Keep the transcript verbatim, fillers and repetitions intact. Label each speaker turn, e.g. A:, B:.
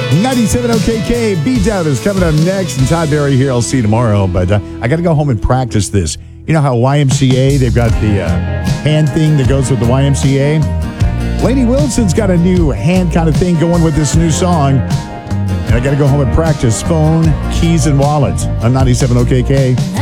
A: ninety-seven O K K, Beat Down is coming up next, and Todd Berry here. I'll see you tomorrow, but uh, I got to go home and practice this. You know how Y M C A, they've got the uh, hand thing that goes with the Y M C A? Lainey Wilson's got a new hand kind of thing going with this new song, and I got to go home and practice Phone, Keys, and Wallet on ninety-seven O K K.